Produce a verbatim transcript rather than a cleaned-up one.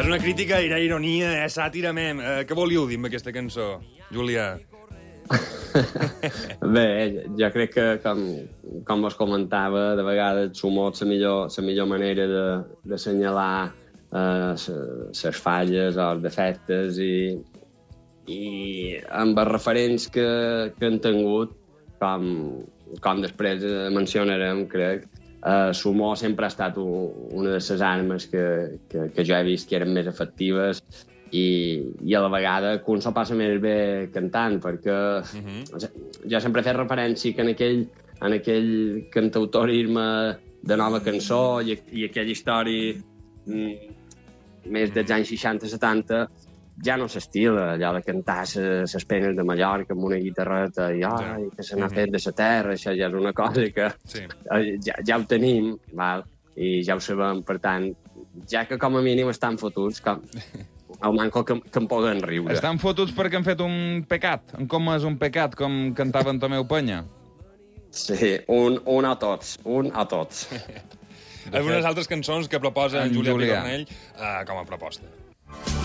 És una crítica, era ironia, eh, sàtira, mem. Eh, què volíeu dir amb aquesta cançó, Julià? Bé, jo crec que, com, com vos comentava, de vegades l'humor és la millor, la millor manera d'assenyalar les uh, falles o els defectes i, i amb els referents que, que han tingut, com, com després mencionarem, crec, uh, l'humor sempre ha estat un, una de les armes que, que, que jo he vist que eren més efectives i, i a la vegada que un s'ho passa més bé cantant, perquè uh -huh. jo sempre he fet referència que en aquell, en aquell cantautorisme de nova cançó i, i aquella història mm, més dels anys seixanta setanta ja no s'estila allò de cantar les penes de Mallorca amb una guitarreta i oh, ja. que se n'ha uh -huh. fet de la terra, això ja és una cosa que sí. ja, ja ho tenim, val? I ja ho sabem, per tant, ja que com a mínim estan fotuts, com, el manco que, que em poden riure. Estan fotuts perquè han fet un pecat, han comès un pecat, com cantava en Tomeu Penya. Sí, un, un a tots, un a tots. Hi ha unes altres cançons que proposa en Julià Picornell uh, com a proposta.